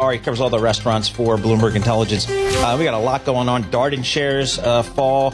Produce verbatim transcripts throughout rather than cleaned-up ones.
Ari covers all the restaurants for Bloomberg Intelligence. Uh, we got a lot going on. Darden shares uh, fall.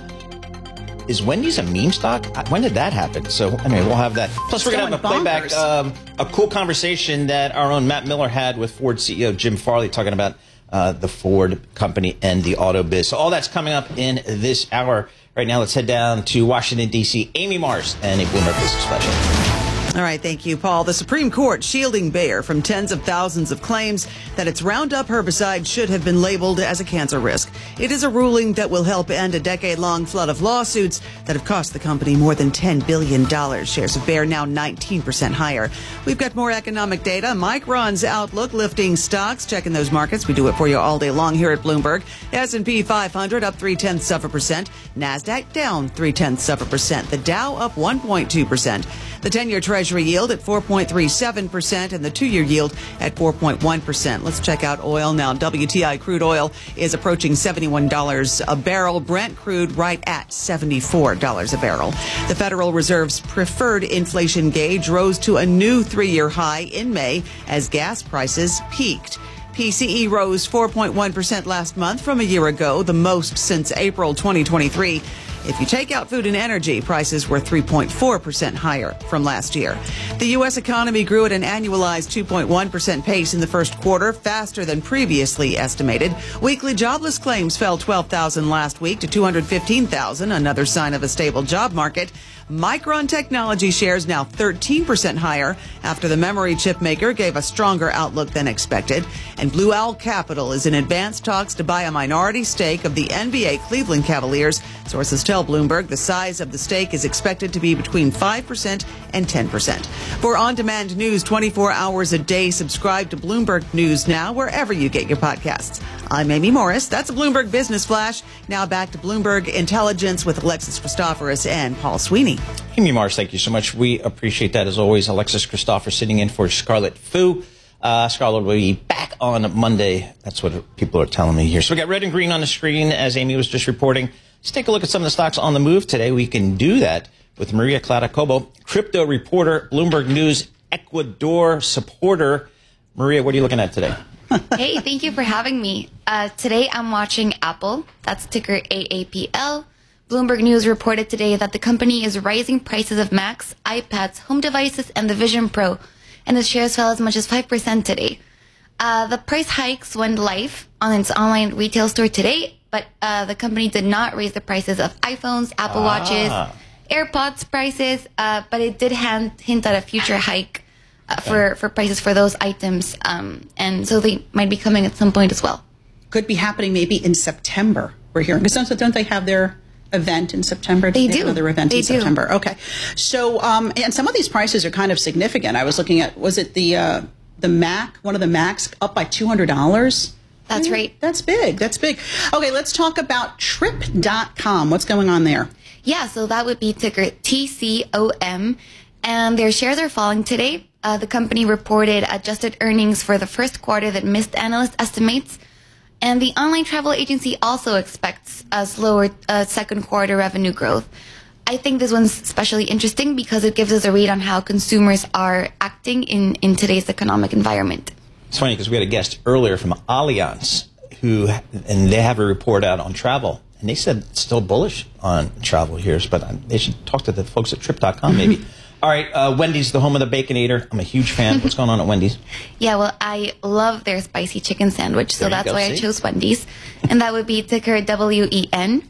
Is Wendy's a meme stock? When did that happen? So, I mean, we'll have that. Plus, we're going to have a playback, um, a cool conversation that our own Matt Miller had with Ford C E O Jim Farley talking about uh, the Ford company and the auto biz. So all that's coming up in this hour. Right now, let's head down to Washington, D C Amy Morris and a Bloomberg Business Special. All right, thank you, Paul. The Supreme Court shielding Bayer from tens of thousands of claims that its Roundup herbicide should have been labeled as a cancer risk. It is a ruling that will help end a decade-long flood of lawsuits that have cost the company more than ten billion dollars. Shares of Bayer now nineteen percent higher. We've got more economic data. Micron's outlook lifting stocks. Checking those markets. We do it for you all day long here at Bloomberg. S and P five hundred up three-tenths of a percent. NASDAQ down three-tenths of a percent. The Dow up one point two percent. The ten-year Treasury yield at four point three seven percent and the two-year yield at four point one percent. Let's check out oil now. W T I crude oil is approaching seventy-one dollars a barrel. Brent crude right at seventy-four dollars a barrel. The Federal Reserve's preferred inflation gauge rose to a new three-year high in May as gas prices peaked. P C E rose four point one percent last month from a year ago, the most since April twenty twenty-three. If you take out food and energy, prices were three point four percent higher from last year. The U S economy grew at an annualized two point one percent pace in the first quarter, faster than previously estimated. Weekly jobless claims fell twelve thousand last week to two hundred fifteen thousand, another sign of a stable job market. Micron Technology shares now thirteen percent higher after the memory chip maker gave a stronger outlook than expected. And Blue Owl Capital is in advanced talks to buy a minority stake of the N B A Cleveland Cavaliers. Sources tell Bloomberg the size of the stake is expected to be between five percent and ten percent. For on-demand news twenty-four hours a day, subscribe to Bloomberg News Now wherever you get your podcasts. I'm Amy Morris. That's a Bloomberg Business Flash. Now back to Bloomberg Intelligence with Alexis Christoforous and Paul Sweeney. Amy Morris, thank you so much. We appreciate that as always. Alexis Christoforous sitting in for Scarlett Fu. Uh, Scarlett will be back on Monday. That's what people are telling me here. So we got red and green on the screen, as Amy was just reporting. Let's take a look at some of the stocks on the move today. We can do that with Maria Clara-Cobo, crypto reporter, Bloomberg News Ecuador supporter. Maria, what are you looking at today? Hey, thank you for having me. Uh, today I'm watching Apple. That's ticker A A P L. Bloomberg News reported today that the company is raising prices of Macs, iPads, home devices, and the Vision Pro, and the shares fell as much as five percent today. Uh, the price hikes went live on its online retail store today, but uh, the company did not raise the prices of iPhones, Apple ah. Watches, AirPods prices, uh, but it did hand, hint at a future hike uh, for, for prices for those items, um, and so they might be coming at some point as well. Could be happening maybe in September, we're hearing. Because don't, don't they have their event in September? They, they do. Have their event they in do. September. Okay. So, um, and some of these prices are kind of significant. I was looking at, was it the uh, the Mac, one of the Macs up by two hundred dollars? That's yeah, right. That's big. That's big. Okay, let's talk about Trip dot com. What's going on there? Yeah, so that would be ticker T C O M, and their shares are falling today. Uh, the company reported adjusted earnings for the first quarter that missed analyst estimates. And the online travel agency also expects a slower uh, second quarter revenue growth. I think this one's especially interesting because it gives us a read on how consumers are acting in, in today's economic environment. It's funny because we had a guest earlier from Allianz, who, and they have a report out on travel. And they said it's still bullish on travel here, but they should talk to the folks at Trip dot com maybe. Mm-hmm. All right, uh, Wendy's, the home of the Baconator. I'm a huge fan. What's going on at Wendy's? Yeah, well, I love their spicy chicken sandwich, so that's go, why see? I chose Wendy's. And that would be ticker W E N.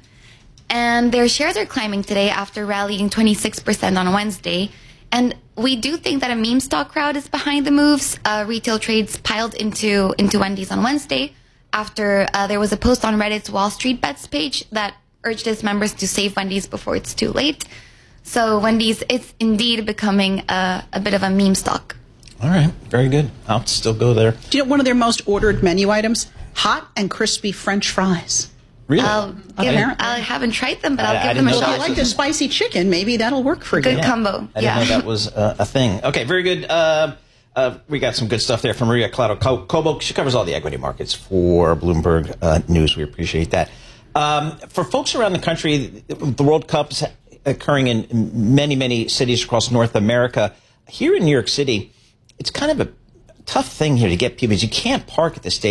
And their shares are climbing today after rallying twenty-six percent on Wednesday. And we do think that a meme stock crowd is behind the moves. Uh, retail trades piled into, into Wendy's on Wednesday after uh, there was a post on Reddit's Wall Street Bets page that urged its members to save Wendy's before it's too late. So Wendy's, it's indeed becoming a, a bit of a meme stock. All right, very good. I'll still go there. Do you know one of their most ordered menu items? Hot and crispy French fries. Really? I'll give, I haven't tried them, but I'll I, I give them a know shot. If you like the spicy chicken, maybe that'll work for Good you. combo. I yeah. didn't know that was uh, a thing. Okay, very good. Uh, uh, we got some good stuff there from Maria Clara-Cobo. She covers all the equity markets for Bloomberg uh, News. We appreciate that. Um, for folks around the country, the World Cup's occurring in many, many cities across North America. Here in New York City, it's kind of a tough thing here to get people. You can't park at the stadium.